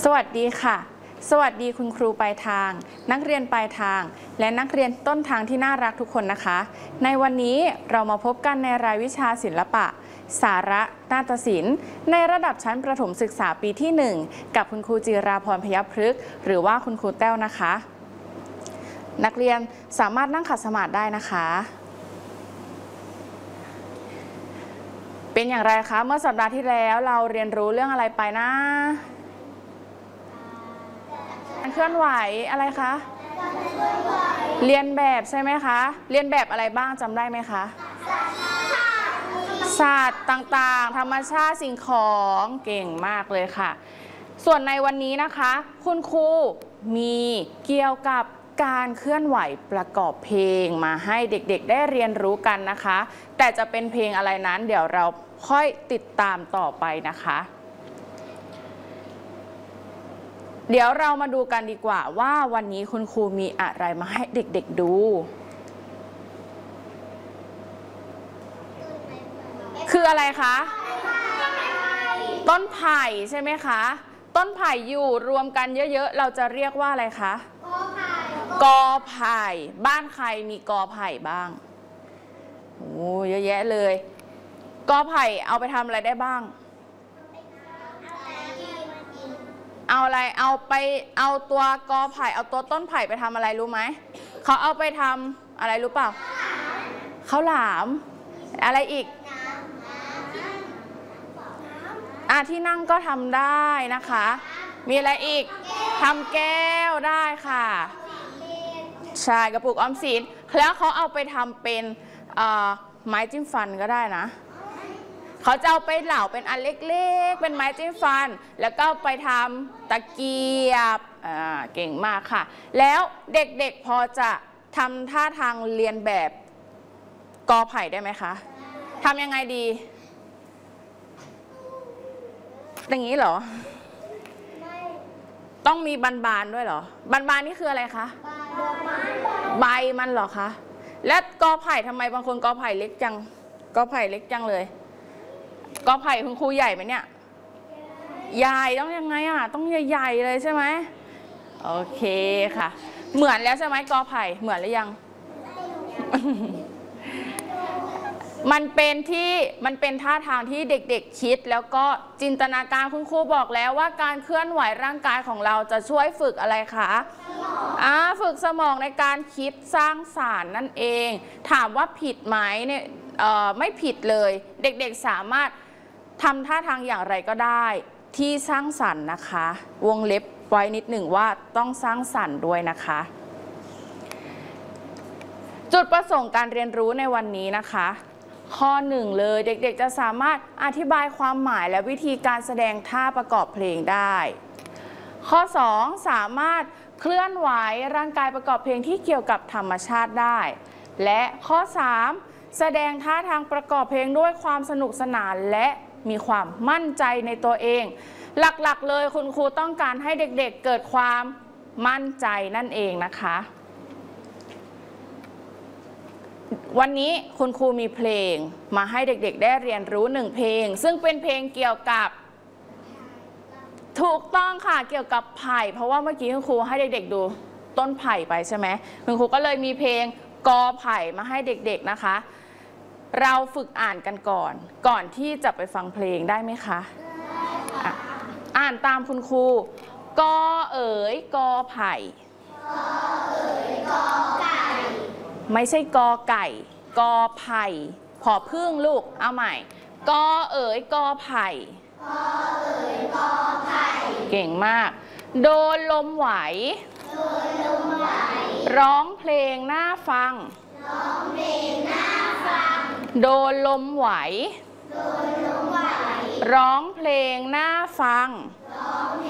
สวัสดีค่ะสวัสดีคุณครูปลายทางนักเรียนปลายทางและนักเรียนต้นทางที่น่ารักทุกคนนะคะในวันนี้เรามาพบกันในรายวิชาศิลปะสาระนาฏศิลป์ในระดับชั้นประถมศึกษาปีที่ 1กับคุณครูจิราพรพยัคฆ์พฤกษ์หรือว่าคุณครูแต้วนะคะนักเรียนสามารถนั่งขัดสมาธิได้นะคะเป็นอย่างไรคะเมื่อสัปดาห์ที่แล้วเราเรียนรู้เรื่องอะไรไปนะการเคลื่อนไหวอะไรคะเรียนแบบใช่ไหมคะเรียนแบบอะไรบ้างจำได้ไหมคะสัตว์ต่างๆธรรมชาติสิ่งของเก่งมากเลยค่ะส่วนในวันนี้นะคะคุณครูมีเกี่ยวกับการเคลื่อนไหวประกอบเพลงมาให้เด็กๆได้เรียนรู้กันนะคะแต่จะเป็นเพลงอะไรนั้นเดี๋ยวเราค่อยติดตามต่อไปนะคะเดี๋ยวเรามาดูกันดีกว่าว่าวันนี้คุณครูมีอะไรมาให้เด็กๆดูคืออะไรคะต้นไผ่ใช่ไหมคะต้นไผ่อยู่รวมกันเยอะๆเราจะเรียกว่าอะไรคะกอไผ่บ้านใครมีกอไผ่บ้างโอ้เยอะแยะเลยกอไผ่เอาไปทำอะไรได้บ้างเอาอะไรเอาตัวกอไผ่เอาตัวต้นไผ่ไปทำอะไรรู้ไหมเขาเอาไปทำอะไรรู้เปล่าข้าวหลามอะไรอีกที่นั่งก็ทำได้นะคะมีอะไรอีกทำแก้วได้ค่ะใช่กระปุกออมสินแล้วเขาเอาไปทำเป็นไม้จิ้มฟันก็ได้นะเขาจะเอาไปเหลาเป็นอันเล็กๆเป็นไม้จิ้มฟันแล้วก็ไปทำตะเกียบเก่งมากค่ะแล้วเด็กๆพอจะทำท่าทางเรียนแบบกอไผ่ได้ไหมคะทำยังไงดีอย่างนี้เหรอต้องมีบานๆด้วยเหรอบานๆนี่คืออะไรคะใบมันเหรอคะและกอไผ่ทำไมบางคนกอไผ่เล็กจังกอไผ่เล็กจังเลยกอไผ่คุณครูใหญ่ไหมเนี่ยใหญ่ต้องยังไงต้องใหญ่ๆเลยใช่ไหมโอเคค่ะเหมือนแล้วใช่ไหมกอไผ่เหมือนหรือยัง มันเป็นท่าทางที่เด็กๆคิดแล้วก็จินตนาการคุณครูบอกแล้วว่าการเคลื่อนไหวร่างกายของเราจะช่วยฝึกอะไรคะฝึกสมองในการคิดสร้างสรรค์นั่นเองถามว่าผิดไหมเนี่ยไม่ผิดเลยเด็กๆสามารถทำท่าทางอย่างไรก็ได้ที่สร้างสรรค์นะคะวงเล็บไว้นิดหนึ่งว่าต้องสร้างสรรค์ด้วยนะคะจุดประสงค์การเรียนรู้ในวันนี้นะคะข้อ1เลยเด็กๆจะสามารถอธิบายความหมายและวิธีการแสดงท่าประกอบเพลงได้ข้อ2สามารถเคลื่อนไหวร่างกายประกอบเพลงที่เกี่ยวกับธรรมชาติได้และข้อ3แสดงท่าทางประกอบเพลงด้วยความสนุกสนานและมีความมั่นใจในตัวเองหลักๆเลยคุณครูต้องการให้เด็กๆเกิดความมั่นใจนั่นเองนะคะวันนี้คุณครูมีเพลงมาให้เด็กๆได้เรียนรู้1เพลงซึ่งเป็นเพลงเกี่ยวกับถูกต้องค่ะเกี่ยวกับไผ่เพราะว่าเมื่อกี้คุณครูให้เด็กๆดูต้นไผ่ไปใช่ไหมคุณครูก็เลยมีเพลงกอไผ่มาให้เด็กๆนะคะเราฝึกอ่านกันก่อนที่จะไปฟังเพลงได้ไหมคะอ่านตามคุณครูกอเอ๋ยกอไผ่ไม่ใช่กอไก่กอไผ่ผอพึ่งลูกเอาใหม่กอเอ๋ยกอไผ่เก่งมากโดนลมไหวร้องเพลงน่าฟังโดนลมไหวร้องเพลงน่าฟัง